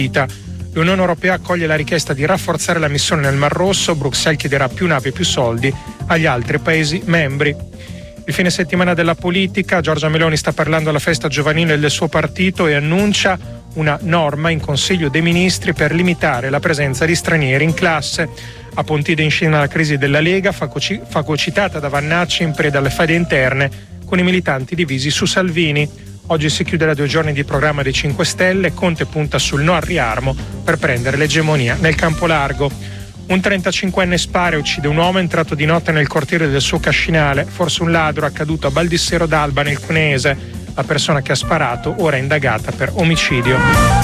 L'Unione Europea accoglie la richiesta di rafforzare la missione nel Mar Rosso. Bruxelles chiederà più navi e più soldi agli altri Paesi membri. Il fine settimana della politica, Giorgia Meloni sta parlando alla festa giovanile del suo partito e annuncia una norma in Consiglio dei Ministri per limitare la presenza di stranieri in classe. A Pontide in scena la crisi della Lega, fagocitata da Vannacci in preda alle faide interne con i militanti divisi su Salvini. Oggi si chiude da 2 giorni di programma dei 5 Stelle, Conte punta sul no al riarmo per prendere l'egemonia nel campo largo. Un 35enne spara e uccide un uomo entrato di notte nel cortile del suo cascinale, forse un ladro accaduto a Baldissero d'Alba nel Cuneese. La persona che ha sparato ora è indagata per omicidio.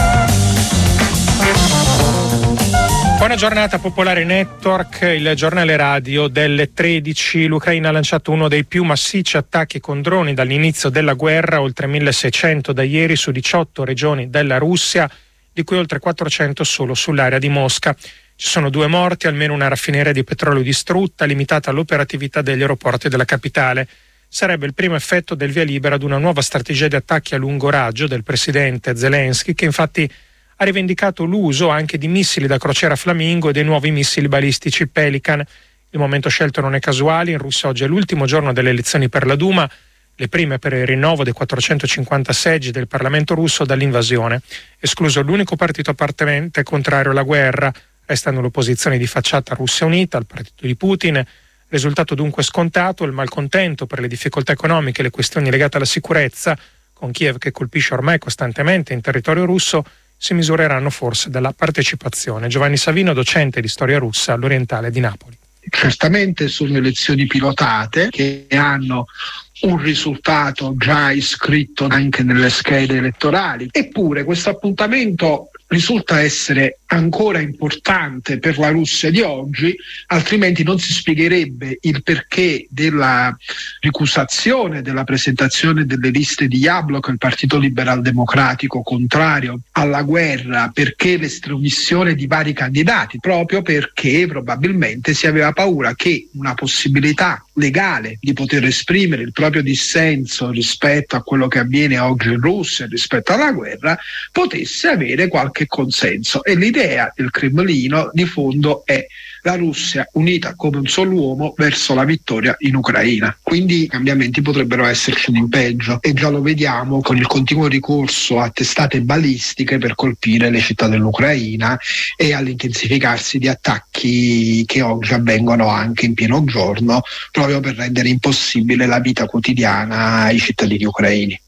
Buona giornata Popolare Network, il giornale radio delle 13. L'Ucraina ha lanciato uno dei più massicci attacchi con droni dall'inizio della guerra, oltre 1600 da ieri su 18 regioni della Russia, di cui oltre 400 solo sull'area di Mosca. Ci sono 2 morti, almeno una raffineria di petrolio distrutta, limitata l'operatività degli aeroporti della capitale. Sarebbe il primo effetto del via libera ad una nuova strategia di attacchi a lungo raggio del presidente Zelensky, che infatti ha rivendicato l'uso anche di missili da crociera Flamingo e dei nuovi missili balistici Pelican. Il momento scelto non è casuale, in Russia oggi è l'ultimo giorno delle elezioni per la Duma, le prime per il rinnovo dei 450 seggi del Parlamento russo dall'invasione. Escluso l'unico partito appartenente contrario alla guerra, restando l'opposizione di facciata Russia Unita, il partito di Putin. Risultato dunque scontato, il malcontento per le difficoltà economiche e le questioni legate alla sicurezza, con Kiev che colpisce ormai costantemente in territorio russo, si misureranno forse dalla partecipazione. Giovanni Savino, docente di storia russa all'Orientale di Napoli. Certamente sono elezioni pilotate che hanno un risultato già iscritto anche nelle schede elettorali, eppure questo appuntamento risulta essere ancora importante per la Russia di oggi, altrimenti non si spiegherebbe il perché della ricusazione della presentazione delle liste di Jablok, il Partito Liberal Democratico contrario alla guerra, perché l'estromissione di vari candidati, proprio perché probabilmente si aveva paura che una possibilità legale di poter esprimere il proprio dissenso rispetto a quello che avviene oggi in Russia, rispetto alla guerra, potesse avere qualche consenso. E l'idea del Cremlino di fondo è la Russia unita come un solo uomo verso la vittoria in Ucraina. Quindi i cambiamenti potrebbero essercene in peggio e già lo vediamo con il continuo ricorso a testate balistiche per colpire le città dell'Ucraina e all'intensificarsi di attacchi che oggi avvengono anche in pieno giorno, proprio per rendere impossibile la vita quotidiana ai cittadini ucraini.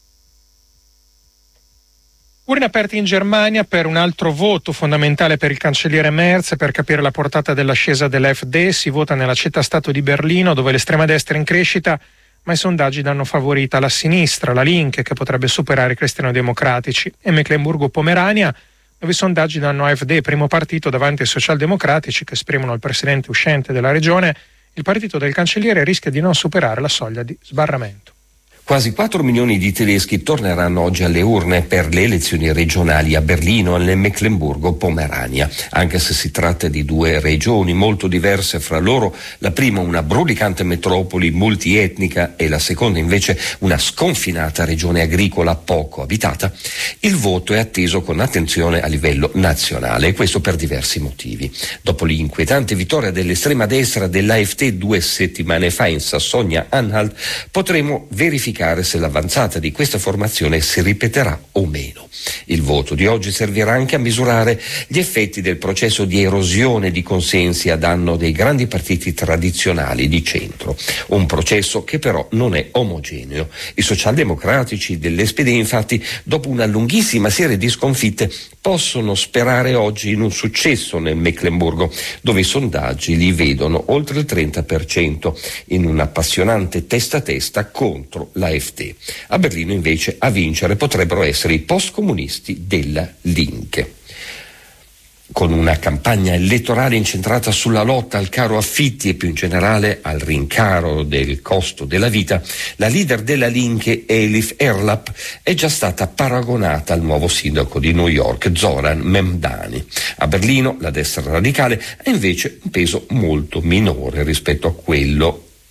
Urne aperte in Germania per un altro voto fondamentale per il cancelliere Merz. Per capire la portata dell'ascesa dell'AfD si vota nella città-stato di Berlino, dove l'estrema destra è in crescita, ma i sondaggi danno favorita la sinistra, la Linke, che potrebbe superare i cristiano-democratici, e Mecklenburgo-Pomerania, dove i sondaggi danno AfD primo partito davanti ai socialdemocratici, che esprimono il presidente uscente della regione. Il partito del cancelliere rischia di non superare la soglia di sbarramento. Quasi 4 milioni di tedeschi torneranno oggi alle urne per le elezioni regionali a Berlino e nel Mecklenburgo-Pomerania, anche se si tratta di 2 regioni molto diverse fra loro, la prima una brulicante metropoli multietnica e la seconda invece una sconfinata regione agricola poco abitata. Il voto è atteso con attenzione a livello nazionale, e questo per diversi motivi. Dopo l'inquietante vittoria dell'estrema destra dell'AfD 2 settimane fa in Sassonia-Anhalt, potremo verificare se l'avanzata di questa formazione si ripeterà o meno. Il voto di oggi servirà anche a misurare gli effetti del processo di erosione di consensi a danno dei grandi partiti tradizionali di centro, un processo che però non è omogeneo. I socialdemocratici dell'SPD infatti, dopo una lunghissima serie di sconfitte, possono sperare oggi in un successo nel Meclemburgo, dove i sondaggi li vedono oltre il 30% in un appassionante testa a testa contro l'AfD. A Berlino invece a vincere potrebbero essere i postcomunisti della Linke. Con una campagna elettorale incentrata sulla lotta al caro affitti e più in generale al rincaro del costo della vita, la leader della Linke, Elif Erlap, è già stata paragonata al nuovo sindaco di New York, Zoran Memdani. A Berlino la destra radicale ha invece un peso molto minore rispetto a quello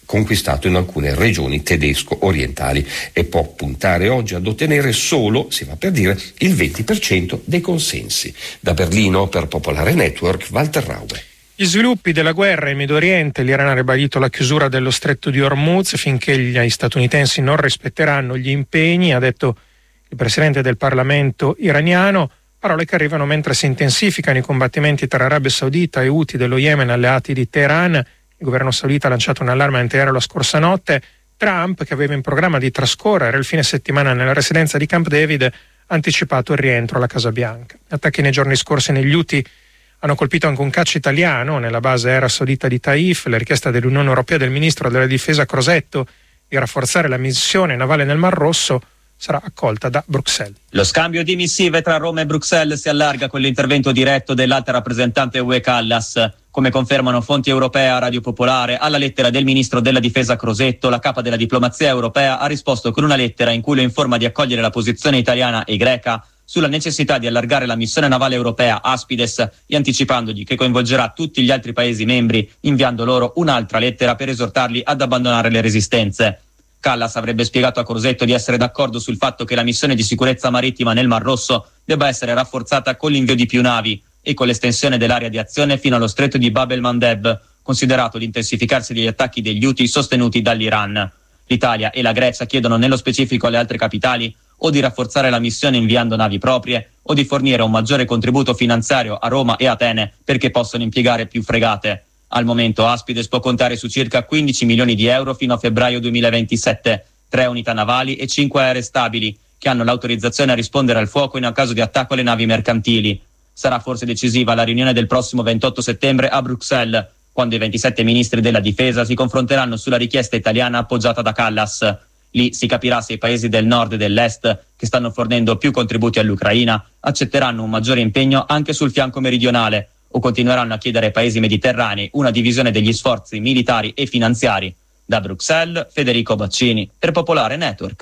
conquistato in alcune regioni tedesco-orientali e può puntare oggi ad ottenere solo, si va per dire, il 20% dei consensi. Da Berlino per Popolare Network, Walter Raue. Gli sviluppi della guerra in Medio Oriente, l'Iran ha ribadito la chiusura dello stretto di Hormuz finché gli statunitensi non rispetteranno gli impegni, ha detto il presidente del Parlamento iraniano, parole che arrivano mentre si intensificano i combattimenti tra Arabia Saudita e Houthi dello Yemen, alleati di Teheran. Il governo saudita ha lanciato un allarme antiaereo la scorsa notte. Trump, che aveva in programma di trascorrere il fine settimana nella residenza di Camp David, ha anticipato il rientro alla Casa Bianca. Attacchi nei giorni scorsi negli Houthi hanno colpito anche un caccia italiano nella base aerea saudita di Taif. La richiesta dell'Unione Europea e del ministro della difesa Crosetto di rafforzare la missione navale nel Mar Rosso sarà accolta da Bruxelles. Lo scambio di missive tra Roma e Bruxelles si allarga con l'intervento diretto dell'alta rappresentante UE Callas. Come confermano fonti europee a Radio Popolare, alla lettera del ministro della difesa Crosetto, la capa della diplomazia europea ha risposto con una lettera in cui lo informa di accogliere la posizione italiana e greca sulla necessità di allargare la missione navale europea Aspides e anticipandogli che coinvolgerà tutti gli altri Paesi membri, inviando loro un'altra lettera per esortarli ad abbandonare le resistenze. Callas avrebbe spiegato a Crosetto di essere d'accordo sul fatto che la missione di sicurezza marittima nel Mar Rosso debba essere rafforzata con l'invio di più navi e con l'estensione dell'area di azione fino allo stretto di Bab el-Mandeb, considerato l'intensificarsi degli attacchi degli Houthi sostenuti dall'Iran. L'Italia e la Grecia chiedono nello specifico alle altre capitali o di rafforzare la missione inviando navi proprie o di fornire un maggiore contributo finanziario a Roma e Atene perché possano impiegare più fregate. Al momento Aspides può contare su circa 15 milioni di euro fino a febbraio 2027, 3 unità navali e 5 aerei stabili che hanno l'autorizzazione a rispondere al fuoco in caso di attacco alle navi mercantili. Sarà forse decisiva la riunione del prossimo 28 settembre a Bruxelles, quando i 27 ministri della difesa si confronteranno sulla richiesta italiana appoggiata da Callas. Lì si capirà se i paesi del nord e dell'est, che stanno fornendo più contributi all'Ucraina, accetteranno un maggiore impegno anche sul fianco meridionale o continueranno a chiedere ai paesi mediterranei una divisione degli sforzi militari e finanziari. Da Bruxelles, Federico Baccini, per Popolare Network.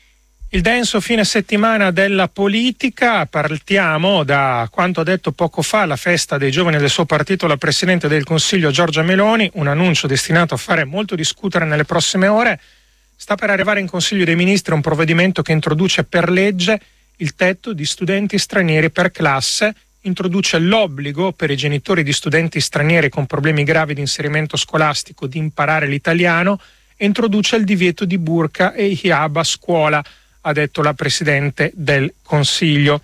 Il denso fine settimana della politica, partiamo da quanto ha detto poco fa alla festa dei giovani del suo partito la Presidente del Consiglio Giorgia Meloni, un annuncio destinato a fare molto discutere nelle prossime ore. Sta per arrivare in Consiglio dei Ministri un provvedimento che introduce per legge il tetto di studenti stranieri per classe, introduce l'obbligo per i genitori di studenti stranieri con problemi gravi di inserimento scolastico di imparare l'italiano e introduce il divieto di burqa e hijab a scuola, ha detto la Presidente del Consiglio.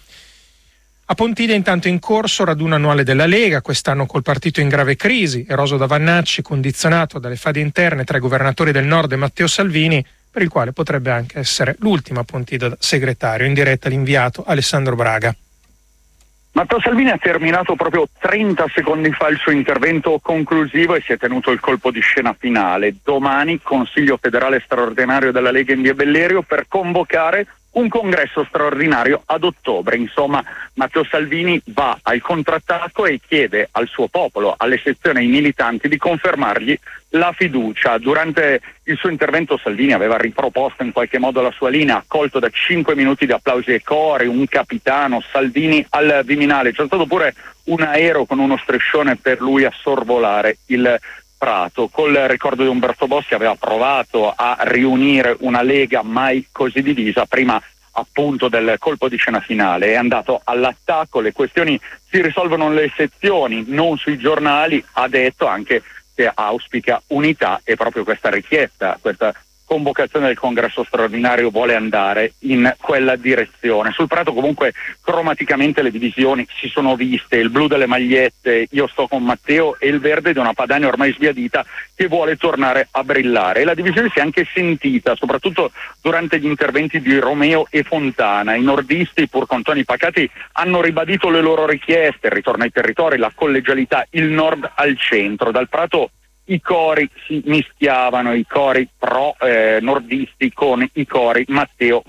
A Pontide intanto in corso raduno annuale della Lega, quest'anno col partito in grave crisi, eroso da Vannacci, condizionato dalle fade interne tra i governatori del Nord e Matteo Salvini, per il quale potrebbe anche essere l'ultima Pontide da segretario. In diretta l'inviato Alessandro Braga. Matteo Salvini ha terminato proprio 30 secondi fa il suo intervento conclusivo e si è tenuto il colpo di scena finale. Domani Consiglio federale straordinario della Lega in via Bellerio per convocare un congresso straordinario ad ottobre. Insomma, Matteo Salvini va al contrattacco e chiede al suo popolo, alle sezioni, ai militanti di confermargli la fiducia. Durante il suo intervento Salvini aveva riproposto in qualche modo la sua linea, accolto da 5 minuti di applausi e cori, un capitano, Salvini al Viminale. C'è stato pure un aereo con uno striscione per lui a sorvolare il Prato. Col ricordo di Umberto Bossi aveva provato a riunire una Lega mai così divisa prima appunto del colpo di scena finale. È andato all'attacco, le questioni si risolvono nelle sezioni, non sui giornali. Ha detto anche che auspica unità e proprio questa richiesta, questa convocazione del congresso straordinario vuole andare in quella direzione. Sul Prato comunque cromaticamente le divisioni si sono viste, il blu delle magliette io sto con Matteo e il verde di una Padania ormai sbiadita che vuole tornare a brillare, e la divisione si è anche sentita soprattutto durante gli interventi di Romeo e Fontana. I nordisti, pur con toni pacati, hanno ribadito le loro richieste: il ritorno ai territori, la collegialità, il nord al centro. Dal Prato i cori si mischiavano, i cori pro nordisti con i cori Matteo.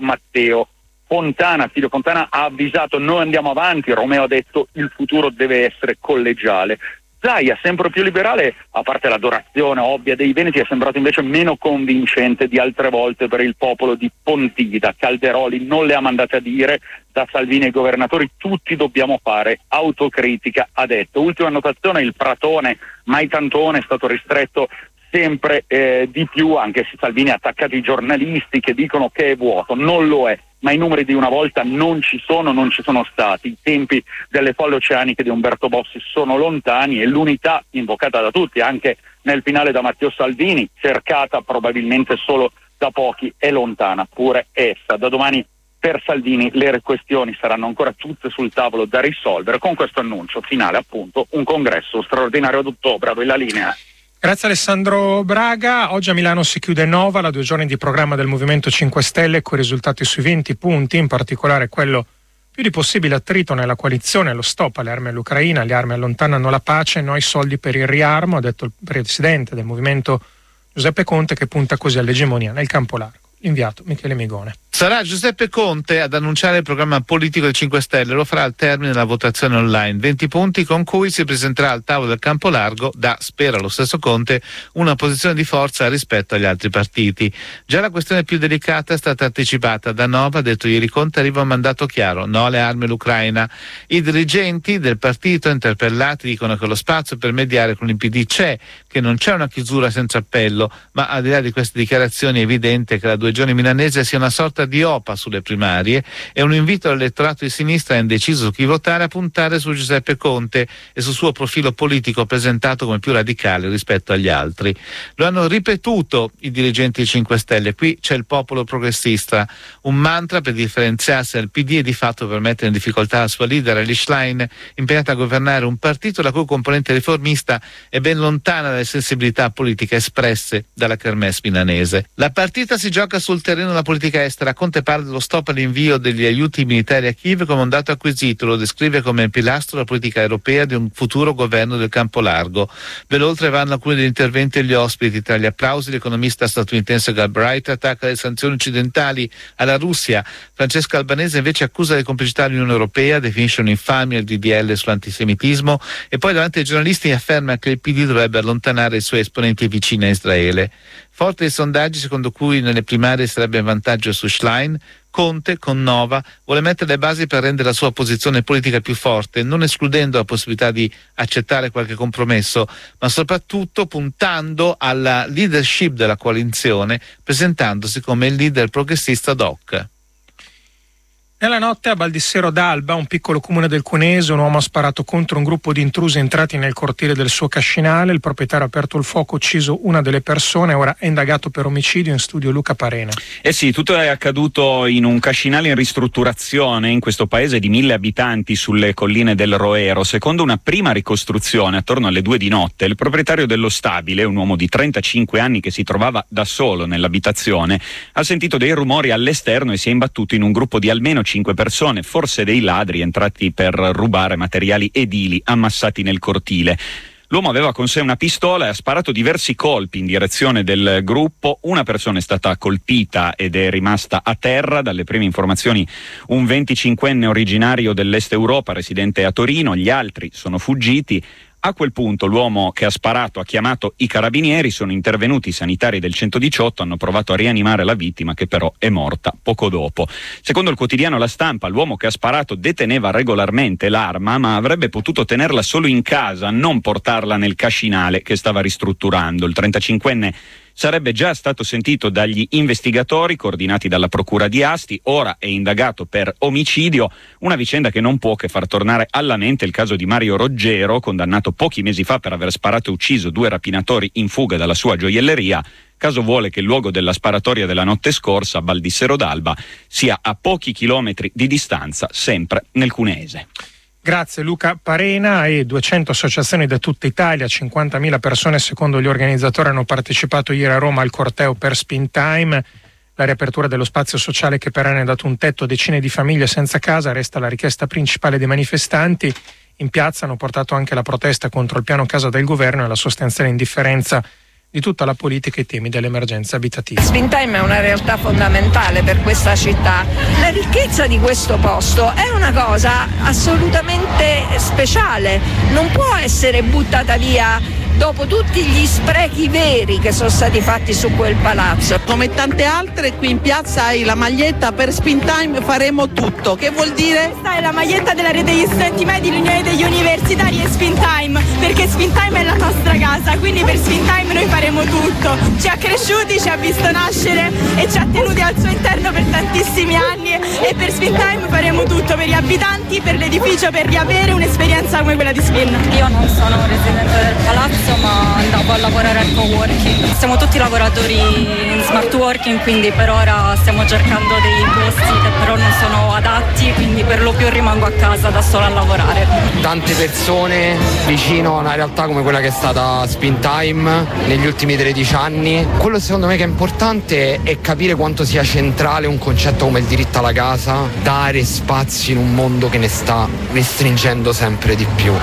Fontana, Attilio Fontana ha avvisato: noi andiamo avanti. Romeo ha detto: il futuro deve essere collegiale. Zaia, sempre più liberale, a parte l'adorazione ovvia dei veneti, è sembrato invece meno convincente di altre volte per il popolo di Pontida. Calderoli non le ha mandate a dire, da Salvini ai governatori tutti dobbiamo fare autocritica, ha detto. Ultima annotazione: il Pratone, mai tantone, è stato ristretto sempre di più, anche se Salvini ha attaccato i giornalisti che dicono che è vuoto. Non lo è, ma i numeri di una volta non ci sono stati. I tempi delle folle oceaniche di Umberto Bossi sono lontani e l'unità invocata da tutti, anche nel finale da Matteo Salvini, cercata probabilmente solo da pochi, è lontana pure essa. Da domani per Salvini le questioni saranno ancora tutte sul tavolo da risolvere. Con questo annuncio finale, appunto, un congresso straordinario ad ottobre. A voi la linea. Grazie Alessandro Braga. Oggi a Milano si chiude Nova, la 2 giorni di programma del Movimento 5 Stelle con risultati sui 20 punti, in particolare quello più di possibile attrito nella coalizione, lo stop alle armi all'Ucraina, le armi allontanano la pace, noi soldi per il riarmo, ha detto il presidente del Movimento Giuseppe Conte, che punta così all'egemonia nel campo largo. Inviato Michele Migone. Sarà Giuseppe Conte ad annunciare il programma politico del 5 Stelle, lo farà al termine della votazione online. 20 punti con cui si presenterà al tavolo del campo largo da, spera lo stesso Conte, una posizione di forza rispetto agli altri partiti. Già la questione più delicata è stata anticipata. Da Nova, ha detto ieri Conte, arriva un mandato chiaro: no alle armi all'Ucraina. I dirigenti del partito interpellati dicono che lo spazio per mediare con il PD c'è, che non c'è una chiusura senza appello, ma al di là di queste dichiarazioni è evidente che la 2 giorni milanese sia una sorta di OPA sulle primarie e un invito all'elettorato di sinistra indeciso su chi votare a puntare su Giuseppe Conte e sul suo profilo politico presentato come più radicale rispetto agli altri. Lo hanno ripetuto i dirigenti 5 Stelle, qui c'è il popolo progressista, un mantra per differenziarsi dal PD e di fatto per mettere in difficoltà la sua leader Elly Schlein, impegnata a governare un partito la cui componente riformista è ben lontana dalle sensibilità politiche espresse dalla kermesse milanese. La partita si gioca sul terreno della politica estera. Conte parla dello stop all'invio degli aiuti militari a Kiev come un dato acquisito, lo descrive come pilastro della politica europea di un futuro governo del campo largo. Ben oltre vanno alcuni degli interventi degli ospiti. Tra gli applausi l'economista statunitense Galbraith attacca le sanzioni occidentali alla Russia. Francesca Albanese invece accusa di complicità l'Unione Europea, definisce un'infamia il DDL sull'antisemitismo e poi davanti ai giornalisti afferma che il PD dovrebbe allontanare i suoi esponenti vicini a Israele. Forte i sondaggi secondo cui nelle primarie sarebbe in vantaggio su Schlein, Conte con Nova vuole mettere le basi per rendere la sua posizione politica più forte, non escludendo la possibilità di accettare qualche compromesso, ma soprattutto puntando alla leadership della coalizione, presentandosi come il leader progressista ad hoc. Nella notte a Baldissero d'Alba, un piccolo comune del Cuneese, un uomo ha sparato contro un gruppo di intrusi entrati nel cortile del suo cascinale. Il proprietario ha aperto il fuoco, ucciso una delle persone, ora è indagato per omicidio. In studio Luca Parena. Sì, tutto è accaduto in un cascinale in ristrutturazione in questo paese di 1000 abitanti sulle colline del Roero. Secondo una prima ricostruzione, attorno alle 2 di notte, il proprietario dello stabile, un uomo di 35 anni che si trovava da solo nell'abitazione, ha sentito dei rumori all'esterno e si è imbattuto in un gruppo di almeno 5 persone, forse dei ladri entrati per rubare materiali edili ammassati nel cortile. L'uomo aveva con sé una pistola e ha sparato diversi colpi in direzione del gruppo. Una persona è stata colpita ed è rimasta a terra. Dalle prime informazioni un 25enne originario dell'Est Europa, residente a Torino, gli altri sono fuggiti. A quel punto l'uomo che ha sparato ha chiamato i carabinieri, sono intervenuti i sanitari del 118, hanno provato a rianimare la vittima che però è morta poco dopo. Secondo il quotidiano La Stampa, l'uomo che ha sparato deteneva regolarmente l'arma ma avrebbe potuto tenerla solo in casa, non portarla nel cascinale che stava ristrutturando. Il 35enne sarebbe già stato sentito dagli investigatori coordinati dalla Procura di Asti, ora è indagato per omicidio, una vicenda che non può che far tornare alla mente il caso di Mario Roggero, condannato pochi mesi fa per aver sparato e ucciso 2 rapinatori in fuga dalla sua gioielleria. Caso vuole che il luogo della sparatoria della notte scorsa, Baldissero d'Alba, sia a pochi chilometri di distanza, sempre nel Cuneese. Grazie Luca Parena. E 200 associazioni da tutta Italia, 50.000 persone secondo gli organizzatori hanno partecipato ieri a Roma al corteo per Springtime. La riapertura dello spazio sociale che per anni ha dato un tetto a decine di famiglie senza casa resta la richiesta principale dei manifestanti. In piazza hanno portato anche la protesta contro il piano casa del governo e la sostanziale indifferenza di tutta la politica ai temi dell'emergenza abitativa. Springtime è una realtà fondamentale per questa città. La ricchezza di questo posto è una cosa assolutamente speciale, non può essere buttata via dopo tutti gli sprechi veri che sono stati fatti su quel palazzo. Come tante altre qui in piazza hai la maglietta per Springtime faremo tutto. Che vuol dire? Questa è la maglietta della rete degli studenti medi, l'Unione degli Universitari e Springtime. perché Spintime è la nostra casa, quindi per Spintime noi faremo tutto. Ci ha cresciuti, ci ha visto nascere e ci ha tenuti al suo interno per tantissimi anni, e per Spintime faremo tutto, per gli abitanti, per l'edificio, per riavere un'esperienza come quella di Spin. Io non sono residente del palazzo, ma andavo a lavorare al coworking. Siamo tutti lavoratori in smart working, quindi per ora stiamo cercando dei posti che però non sono adatti, quindi per lo più rimango a casa da sola a lavorare. Tante persone vicino a una realtà come quella che è stata Spintime negli ultimi 13 anni. Quello secondo me che è importante è capire quanto sia centrale un concetto come il diritto alla casa, dare spazio in un mondo che ne sta restringendo sempre di più.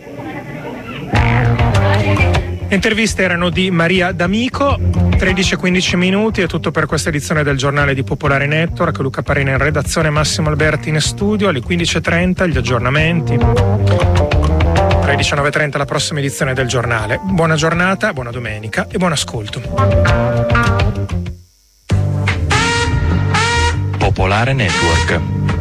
Le interviste erano di Maria D'Amico. 13-15 minuti, è tutto per questa edizione del giornale di Popolare Network. Luca Parina in redazione, Massimo Alberti in studio. Alle 15.30 gli aggiornamenti. Alle 19.30 la prossima edizione del giornale. Buona giornata, buona domenica e buon ascolto. Popolare Network.